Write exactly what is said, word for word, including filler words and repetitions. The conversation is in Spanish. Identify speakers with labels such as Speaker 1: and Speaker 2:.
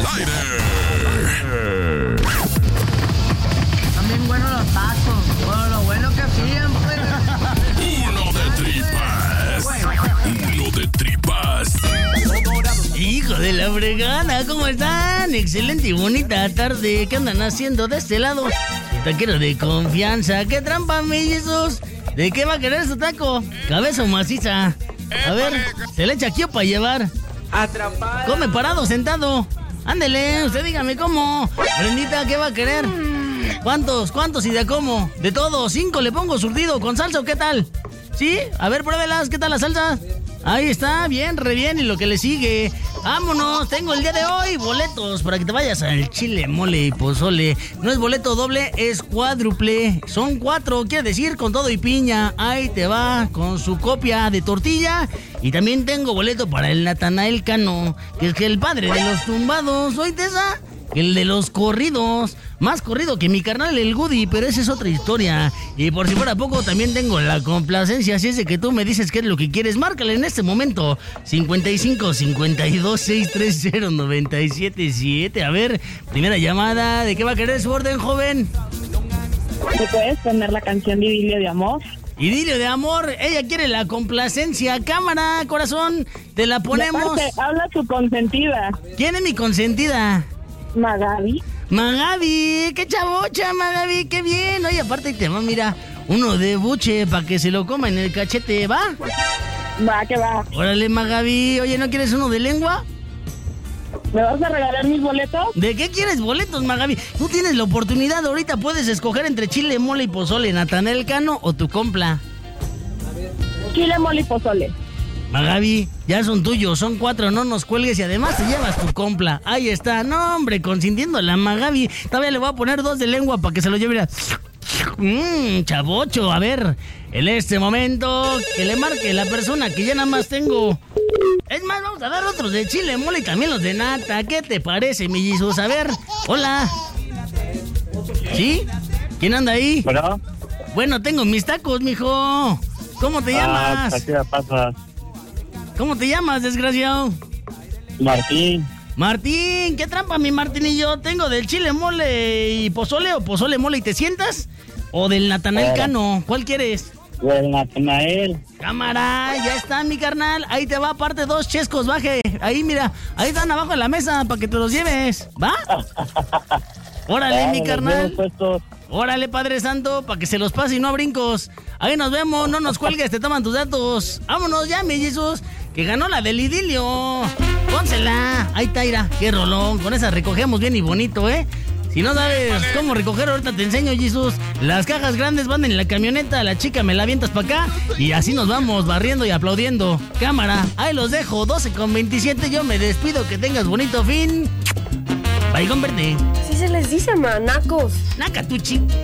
Speaker 1: al aire.
Speaker 2: También buenos los tacos. Bueno, lo bueno que siempre.
Speaker 1: Uno de tripas. Uno de tripas.
Speaker 3: Hijo de la fregada, ¿cómo están? Excelente y bonita tarde. ¿Qué andan haciendo de este lado? Taquero de confianza. ¿Qué trampa, mellizos? ¿De qué va a querer su taco? ¿Cabeza o maciza? A ver, ¿se le echa aquí o para llevar?
Speaker 4: Atrapado.
Speaker 3: Come parado, sentado. Ándele, usted dígame cómo. Brendita, ¿qué va a querer? ¿Cuántos? ¿Cuántos y de cómo? De todo, cinco le pongo surtido. ¿Con salsa o qué tal? ¿Sí? A ver, pruébelas, ¿qué tal la salsa? Ahí está, bien, re bien, y lo que le sigue. Vámonos, tengo el día de hoy boletos para que te vayas al chile, mole y pozole. No es boleto doble, es cuádruple. Son cuatro, quiere decir con todo y piña. Ahí te va, con su copia de tortilla. Y también tengo boleto para el Natanael Cano, que es que el padre de los tumbados. ¿Soy Tesa? El de los corridos, más corrido que mi carnal el Goody, pero esa es otra historia. Y por si fuera poco, también tengo la complacencia, así es de que tú me dices qué es lo que quieres. Márcale en este momento, cincuenta y cinco, cincuenta y dos, seiscientos treinta, noventa y siete siete. A ver, primera llamada, ¿de qué va a querer su orden, joven?
Speaker 5: ¿Me puedes poner la canción de Idilio de Amor?
Speaker 3: Idilio de Amor, ella quiere la complacencia. Cámara, corazón, te la ponemos.
Speaker 5: Aparte, habla tu consentida.
Speaker 3: ¿Quién es mi consentida?
Speaker 5: Magabi.
Speaker 3: Magabi, qué chavocha, Magabi, qué bien. Oye, aparte te va, mira, uno de buche para que se lo coma en el cachete, ¿va?
Speaker 5: Va, que va.
Speaker 3: Órale, Magabi. Oye, ¿no quieres uno de lengua?
Speaker 5: ¿Me vas a regalar mis boletos?
Speaker 3: ¿De qué quieres boletos, Magabi? Tú tienes la oportunidad, ahorita puedes escoger entre chile, mole y pozole, Natanael Cano o tu compla.
Speaker 5: Chile, mole y pozole.
Speaker 3: Magabi, ya son tuyos, son cuatro, no nos cuelgues y además te llevas tu compla. Ahí está, no hombre, consintiendo a la Magabi. Todavía le voy a poner dos de lengua para que se lo lleve. Mmm, chavocho, a ver, en este momento que le marque la persona que ya nada más tengo. Es más, vamos a dar otros de chile, mole y también los de nata. ¿Qué te parece, mellizos? A ver, hola. ¿Sí? ¿Quién anda ahí?
Speaker 6: Bueno.
Speaker 3: Bueno, tengo mis tacos, mijo. ¿Cómo te llamas?
Speaker 6: Ah, ¿qué pasa?
Speaker 3: ¿Cómo te llamas, desgraciado?
Speaker 6: Martín.
Speaker 3: Martín, ¿qué trampa, mi Martinillo? ¿Tengo del chile, mole y pozole o pozole, mole y te sientas? ¿O del Natanael Cano? ¿Cuál quieres?
Speaker 6: Del Natanael.
Speaker 3: Cámara, ya está, mi carnal. Ahí te va, aparte dos chescos, baje. Ahí, mira, ahí están abajo de la mesa para que te los lleves. ¿Va? Órale, mi carnal. Órale, Padre Santo, para que se los pase y no a brincos. Ahí nos vemos, no nos cuelgues, te toman tus datos. Vámonos ya, mi Jesús, que ganó la del idilio. Pónsela. Ahí está, ira, qué rolón. Con esa recogemos bien y bonito, ¿eh? Si no sabes cómo recoger, ahorita te enseño, Jesús. Las cajas grandes van en la camioneta, la chica me la avientas para acá y así nos vamos barriendo y aplaudiendo. Cámara, ahí los dejo, doce con veintisiete. Yo me despido, que tengas bonito fin. Baigón verde.
Speaker 7: Sí se les dice manacos.
Speaker 3: Nacatuchi.